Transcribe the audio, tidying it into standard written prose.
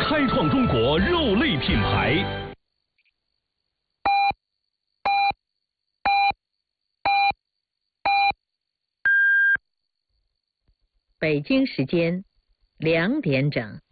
开创中国肉类品牌。 北京时间2点整。